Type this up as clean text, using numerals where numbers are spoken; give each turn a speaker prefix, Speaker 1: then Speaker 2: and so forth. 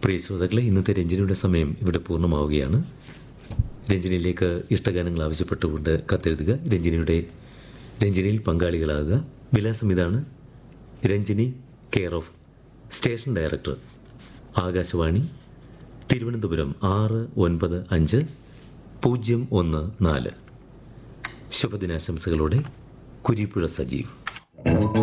Speaker 1: പ്രിയ ശ്രോതാക്കളെ, ഇന്നത്തെ രഞ്ജനിയുടെ സമയം ഇവിടെ പൂർണ്ണമാവുകയാണ്. രഞ്ജനിയിലേക്ക് ഇഷ്ടഗാനങ്ങൾ ആവശ്യപ്പെട്ടുകൊണ്ട് കത്തെഴുതുക. രഞ്ജനിയിൽ പങ്കാളികളാകുക. വിലാസം ഇതാണ്: Ranjani, care of station director, Akashvani, Thiruvananthapuram 695014. ശുഭദിനാശംസകളോടെ Kureepuzha Sajeev.